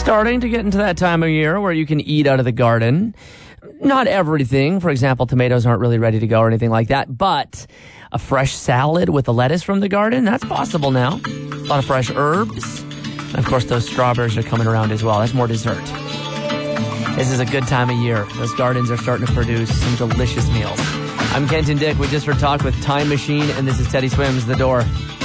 Starting to get into that time of year where you can eat out of the garden. Not everything. For example, tomatoes aren't really ready to go or anything like that. But a fresh salad with the lettuce from the garden, that's possible now. A lot of fresh herbs. And of course, those strawberries are coming around as well. That's more dessert. This is a good time of year. Those gardens are starting to produce some delicious meals. I'm Kenton Dick. We just heard talk with Time Machine, and this is Teddy Swims, The Door.